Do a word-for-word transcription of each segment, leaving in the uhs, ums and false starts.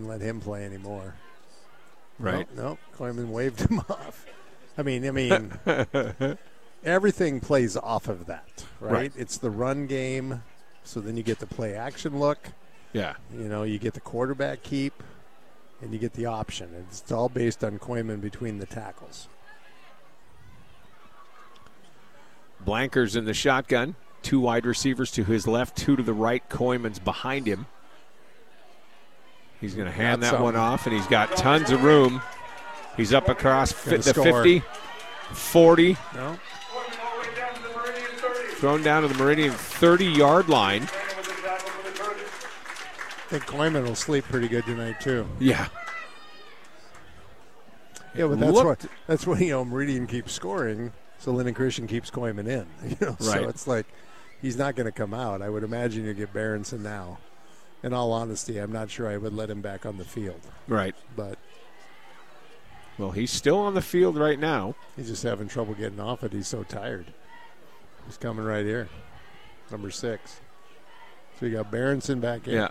wouldn't let him play anymore. Right. No, nope, Koyman waved him off. I mean, I mean, everything plays off of that, right? Right. It's the run game, so then you get the play action look. Yeah. You know, you get the quarterback keep, and you get the option. It's all based on Koyman between the tackles. Blankers in the shotgun. Two wide receivers to his left, two to the right. Koyman's behind him. He's going to hand Got that some. one off, and he's got tons of room. He's up across fi- the score. fifty, forty. No? Thrown down to the Meridian thirty-yard line. I think Koyman will sleep pretty good tonight, too. Yeah. Yeah, but that's Looked- what that's what you know. Meridian keeps scoring, so Lyndon Christian keeps Koyman in. You know, Right. so it's like he's not going to come out. I would imagine you get Berenson now. In all honesty, I'm not sure I would let him back on the field, Right. but Well, he's still on the field right now. he's just having trouble getting off it. He's so tired. He's coming right here, number six. So you got Berenson back in. Yeah.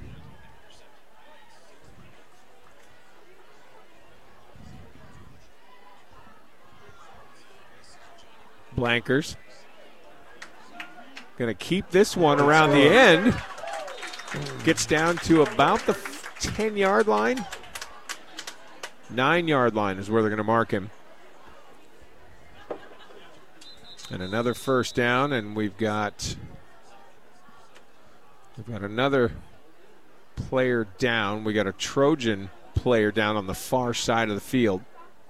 Blankers. Going to keep this one around the end. Gets down to about the ten-yard line. Nine-yard line is where they're going to mark him. And another first down, and we've got we've got another player down. We got a Trojan player down on the far side of the field.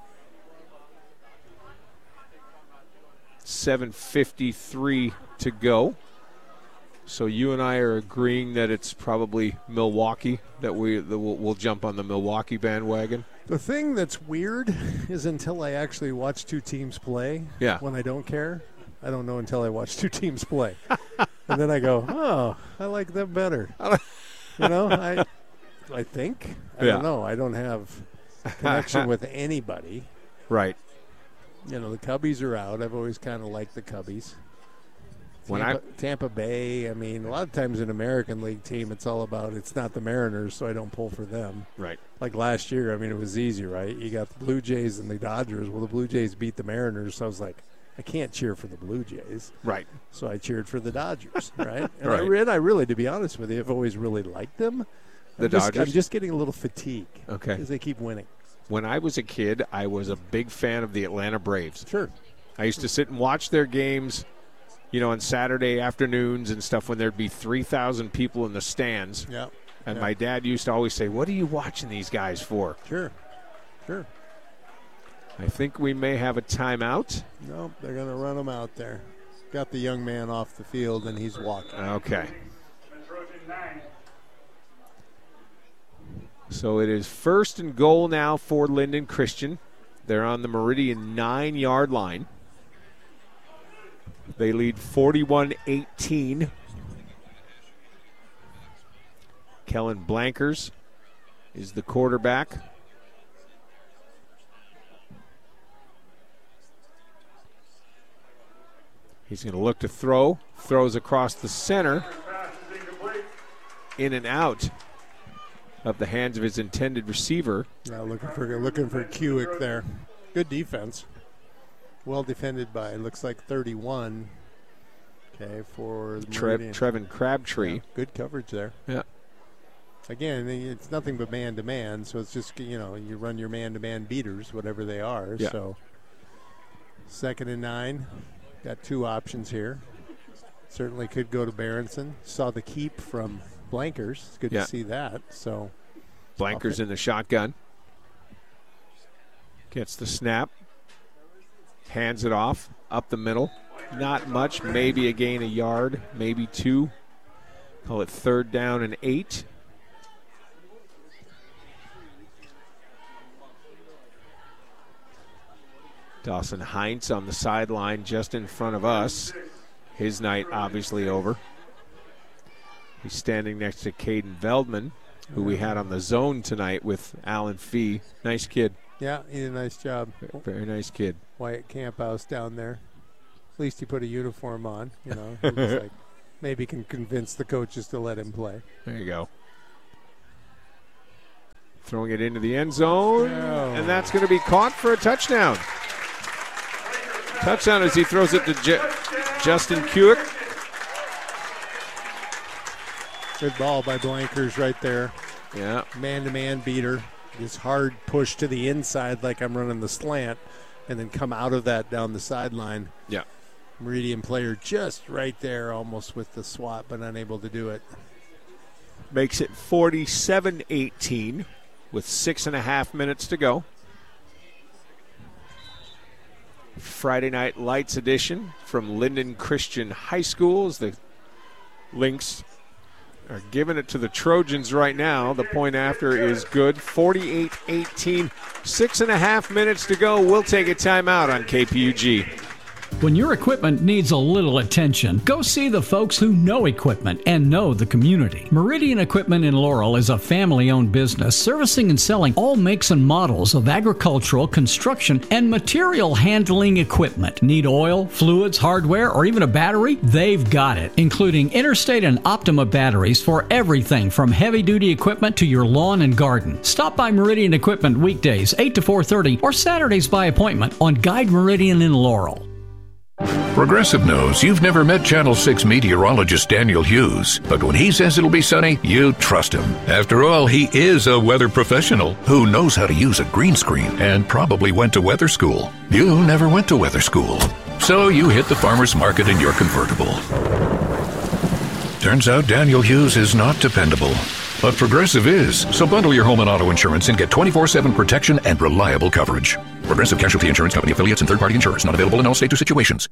seven fifty-three to go. So you and I are agreeing that it's probably Milwaukee, that we that we'll, we'll jump on the Milwaukee bandwagon. The thing that's weird is until I actually watch two teams play, Yeah. when I don't care, I don't know until I watch two teams play. And then I go, oh, I like them better. You know, I I think. I Yeah. don't know. I don't have connection with anybody. Right. You know, the Cubbies are out. I've always kind of liked the Cubbies. When Tampa, I Tampa Bay, I mean, a lot of times in American League team, it's all about, it's not the Mariners, so I don't pull for them. Right. Like last year, I mean, it was easy, right? You got the Blue Jays and the Dodgers. Well, the Blue Jays beat the Mariners, so I was like, I can't cheer for the Blue Jays. Right. So I cheered for the Dodgers, right? And Right. I, re- and I really, to be honest with you, I've always really liked them. The I'm just, Dodgers? I'm just getting a little fatigue. Okay. Because they keep winning. When I was a kid, I was a big fan of the Atlanta Braves. Sure. I used to sit and watch their games, you know, on Saturday afternoons and stuff when there'd be three thousand people in the stands. Yeah. And yeah. my dad used to always say, what are you watching these guys for? Sure. Sure. I think we may have a timeout. Nope, they're going to run him out there. Got the young man off the field, and he's walking. Okay. So it is first and goal now for Lyndon Christian. They're on the Meridian nine-yard line. They lead forty-one eighteen. Kellen Blankers is the quarterback. He's going to look to throw. Throws across the center. In and out of the hands of his intended receiver. Now looking for looking for Kuick there. Good defense. Well defended by, looks like thirty-one. Okay, for the Tre- Meridian. Trevin Crabtree. Yeah, good coverage there. Yeah. Again, it's nothing but man-to-man, so it's just, you know, you run your man-to-man beaters, whatever they are. Yeah. So second and nine. Got two options here. Certainly could go to Berenson. Saw the keep from Blankers. It's good Yeah. to see that. So Blankers in the shotgun. Gets the snap. Hands it off. Up the middle. Not much. Maybe a gain a yard. Maybe two. Call it third down and eight. Dawson Heinz on the sideline just in front of us. His night obviously over. He's standing next to Caden Veldman, who we had on the zone tonight with Alan Fee. Nice kid. yeah, he did a nice job. Very nice kid. Wyatt Camphouse down there. At least he put a uniform on, you know. He was like, maybe can convince the coaches to let him play. There you go. Throwing it into the end zone, Oh. and that's going to be caught for a touchdown. Touchdown as he throws it to J- Justin Kuick. Good ball by Blankers right there. Yeah. Man-to-man beater. This hard push to the inside like I'm running the slant, and then come out of that down the sideline. Yeah. Meridian player just right there, almost with the swat, but unable to do it. Makes it forty-seven eighteen with six and a half minutes to go. Friday Night Lights edition from Linden Christian High School as the Lynx are giving it to the Trojans right now. The point after is good. forty-eight eighteen. Six and a half minutes to go. We'll take a timeout on K P U G. When your equipment needs a little attention, go see the folks who know equipment and know the community. Meridian Equipment in Laurel is a family-owned business servicing and selling all makes and models of agricultural, construction, and material handling equipment. Need oil, fluids, hardware, or even a battery? They've got it, including Interstate and Optima batteries for everything from heavy-duty equipment to your lawn and garden. Stop by Meridian Equipment weekdays, eight to four thirty, or Saturdays by appointment on Guide Meridian in Laurel. Progressive knows you've never met Channel six meteorologist Daniel Hughes, but when he says it'll be sunny, you trust him. After all, he is a weather professional who knows how to use a green screen and probably went to weather school. You never went to weather school, so you hit the farmer's market in your convertible. Turns out Daniel Hughes is not dependable, but Progressive is. So bundle your home and auto insurance and get twenty-four seven protection and reliable coverage. Progressive Casualty Insurance Company affiliates and third-party insurers not available in all states or situations.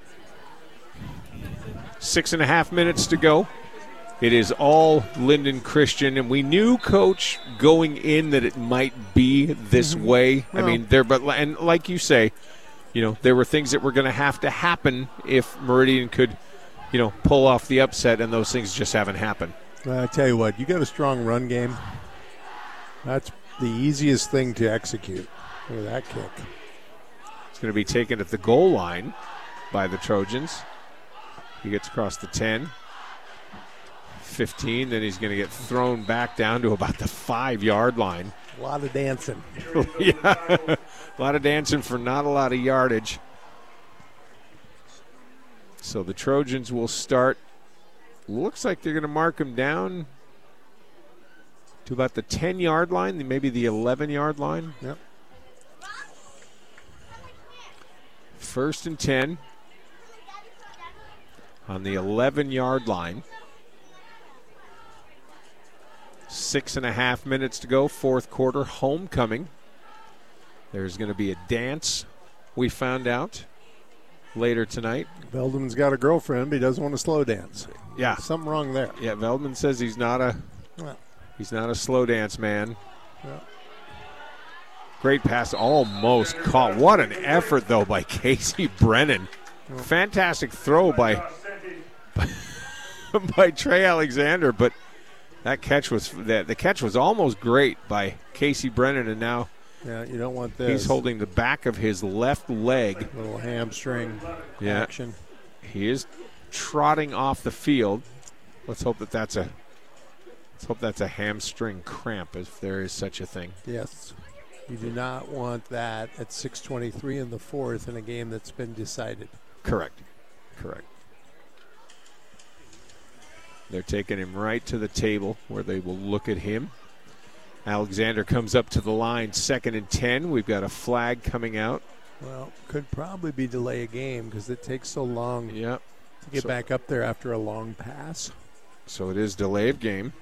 Six and a half minutes to go. It is all Linden Christian, and we knew, Coach, going in that it might be this mm-hmm. way. Well, I mean, there, but and like you say, you know, there were things that were going to have to happen if Meridian could, you know, pull off the upset, and those things just haven't happened. I tell you what, you got a strong run game. That's the easiest thing to execute. Look at that kick. It's going to be taken at the goal line by the Trojans. He gets across the ten, fifteen, then he's going to get thrown back down to about the five-yard line. A lot of dancing. Yeah, a lot of dancing for not a lot of yardage. So the Trojans will start. Looks like they're going to mark him down to about the ten-yard line, maybe the eleven-yard line. Yep. First and ten on the eleven-yard line. Six and a half minutes to go, fourth quarter, homecoming. There's going to be a dance, we found out, later tonight. Veldman's got a girlfriend, but he doesn't want to slow dance. Yeah. Something wrong there. Yeah, Veldman says he's not a well, he's not a slow dance man. Well. Great pass, almost caught. What an effort, though, by Casey Brennan. Well. Fantastic throw by, by by Trey Alexander, but that catch was that the catch was almost great by Casey Brennan, and now yeah, you don't want this. He's holding the back of his left leg. Little hamstring yeah. action. He is trotting off the field. Let's hope that that's a let's hope that's a hamstring cramp, if there is such a thing. Yes. You do not want that at six twenty-three in the fourth in a game that's been decided. Correct. Correct. They're taking him right to the table where they will look at him. Alexander comes up to the line, second and ten. We've got a flag coming out. Well, could probably be delay a game because it takes so long yep. to get so, back up there after a long pass. So it is delay of game.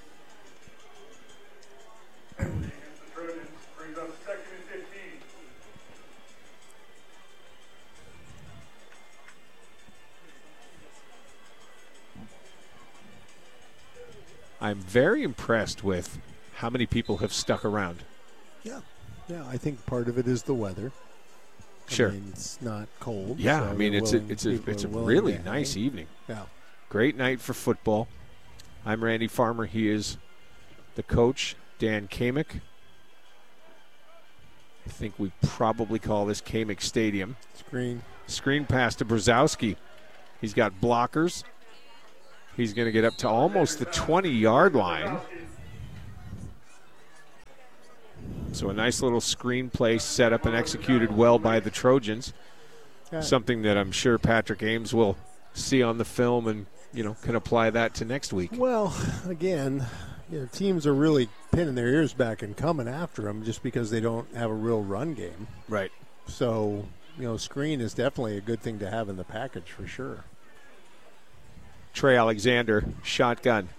I'm very impressed with how many people have stuck around. Yeah, yeah. I think part of it is the weather. Sure, I mean, it's not cold. Yeah, so I mean it's willing, a, it's a it's a willing really nice evening. Yeah, great night for football. I'm Randy Farmer. He is the coach, Dan Kamick. I think we probably call this Kamick Stadium. Screen. Screen pass to Brzezowski. He's got blockers. He's going to get up to almost the twenty-yard line. So a nice little screen play set up and executed well by the Trojans. Yeah. Something that I'm sure Patrick Ames will see on the film and, you know, can apply that to next week. Well, again, you know, teams are really pinning their ears back and coming after them just because they don't have a real run game. Right. So, you know, screen is definitely a good thing to have in the package for sure. Trey Alexander, shotgun.